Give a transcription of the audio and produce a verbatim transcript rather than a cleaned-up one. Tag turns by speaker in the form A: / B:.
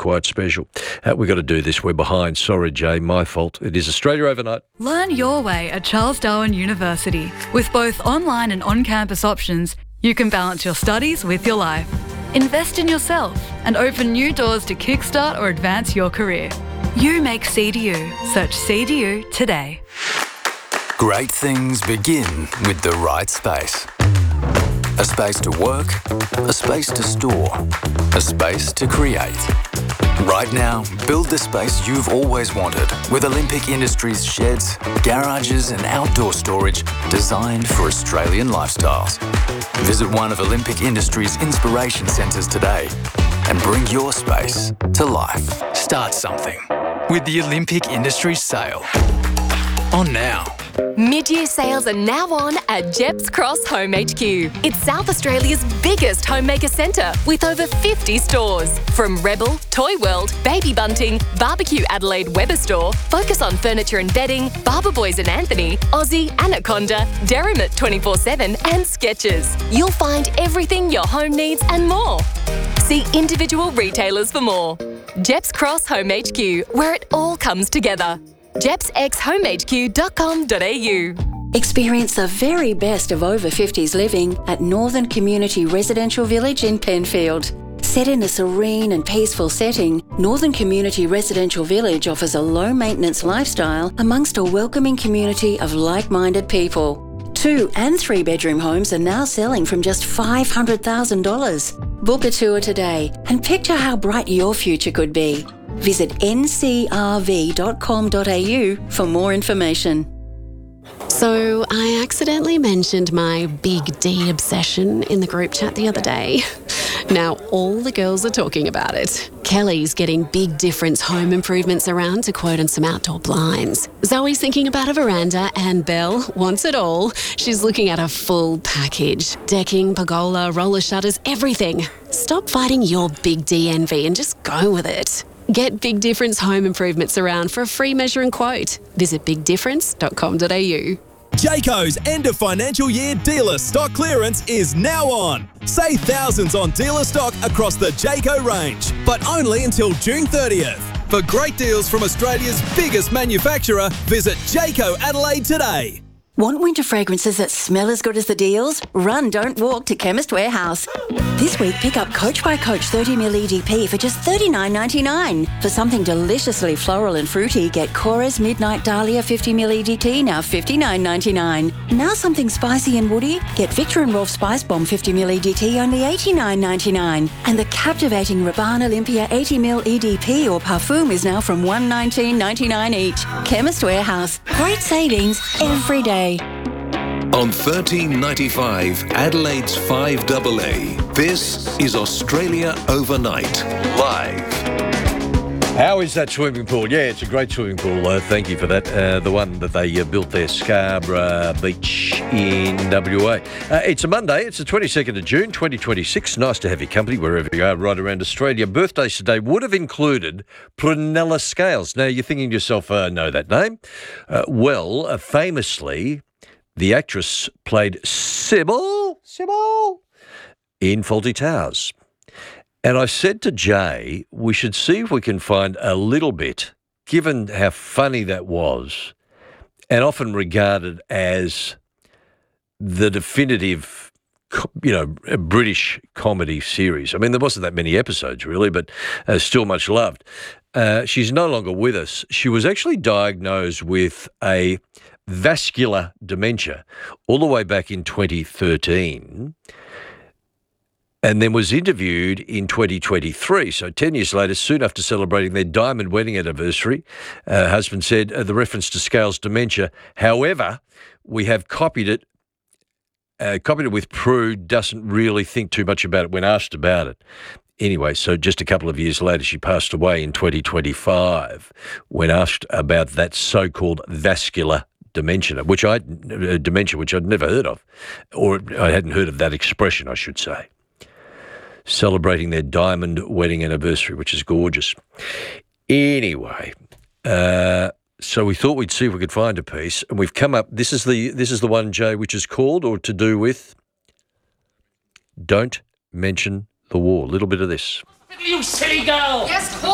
A: quite special. Uh, we've got to do this. We're behind. Sorry, Jay. My fault. It is Australia Overnight.
B: Learn your way at Charles Darwin University. With both online and on-campus options, you can balance your studies with your life. Invest in yourself and open new doors to kickstart or advance your career. You make C D U. Search C D U today.
C: Great things begin with the right space. A space to work, a space to store, a space to create. Right now, build the space you've always wanted with Olympic Industries sheds, garages and outdoor storage designed for Australian lifestyles. Visit one of Olympic Industries' inspiration centres today and bring your space to life. Start something with the Olympic Industries sale. On now.
D: Mid-year sales are now on at Gepps Cross Home H Q. It's South Australia's biggest homemaker centre with over fifty stores. From Rebel, Toy World, Baby Bunting, Barbecue Adelaide Weatherstore, Focus on Furniture and Bedding, Barber Boys and Anthony, Aussie, Anaconda, Derrimut twenty-four seven and Skechers. You'll find everything your home needs and more. See individual retailers for more. Gepps Cross Home H Q, where it all comes together. Gepps X Home H Q dot com dot a u.
E: Experience the very best of over fifties living at Northern Community Residential Village in Penfield. Set in a serene and peaceful setting, Northern Community Residential Village offers a low-maintenance lifestyle amongst a welcoming community of like-minded people. Two and three-bedroom homes are now selling from just five hundred thousand dollars. Book a tour today and picture how bright your future could be. Visit n c r v dot com dot a u for more information.
F: So I accidentally mentioned my big D obsession in the group chat the other day. Now all the girls are talking about it. Kelly's getting Big Difference home improvements around to quote on some outdoor blinds. Zoe's thinking about a veranda and Belle wants it all. She's looking at a full package. Decking, pergola, roller shutters, everything. Stop fighting your big D envy and just go with it. Get Big Difference home improvements around for a free measure and quote. Visit big difference dot com dot a u.
G: Jayco's end of financial year dealer stock clearance is now on. Save thousands on dealer stock across the Jayco range, but only until June thirtieth. For great deals from Australia's biggest manufacturer, visit Jayco Adelaide today.
E: Want winter fragrances that smell as good as the deals? Run, don't walk to Chemist Warehouse. This week, pick up Coach by Coach thirty milliliter E D P for just thirty-nine ninety-nine. For something deliciously floral and fruity, get Cora's Midnight Dahlia fifty milliliter E D T, now fifty-nine ninety-nine. Now something spicy and woody, get Victor and Rolf Spice Bomb fifty milliliter E D T, only eighty-nine ninety-nine. And the captivating Rabanne Olympia eighty milliliter E D P or Parfum is now from one nineteen ninety-nine each. Chemist Warehouse. Great savings every day.
H: On thirteen ninety-five, Adelaide's five A A. This is Australia Overnight, live.
A: How is that swimming pool? Yeah, it's a great swimming pool. Uh, thank you for that. Uh, the one that they uh, built there, Scarborough Beach in W A. Uh, it's a Monday. It's the twenty-second of June, twenty twenty-six. Nice to have your company wherever you are right around Australia. Birthdays today would have included Prunella Scales. Now, you're thinking to yourself, uh, know that name? Uh, well, uh, famously, the actress played Sybil, Sybil in Fawlty Towers. And I said to Jay, we should see if we can find a little bit, given how funny that was, and often regarded as the definitive, you know, British comedy series. I mean, there wasn't that many episodes, really, but uh, still much loved. Uh, she's no longer with us. She was actually diagnosed with a vascular dementia all the way back in twenty thirteen. And then was interviewed in twenty twenty-three, so ten years later, soon after celebrating their diamond wedding anniversary. Uh, husband said uh, the reference to Scales' dementia. However, we have copied it, uh, copied it with Prue, doesn't really think too much about it when asked about it. Anyway, so just a couple of years later, she passed away in twenty twenty-five when asked about that so-called vascular dementia, which I uh, dementia, which I'd never heard of, or I hadn't heard of that expression, I should say. Celebrating their diamond wedding anniversary, which is gorgeous. Anyway, uh, so we thought we'd see if we could find a piece, and we've come up. This is the this is the one, Jay, which is called or to do with "Don't Mention the War." A little bit of this.
I: You silly girl! Yes,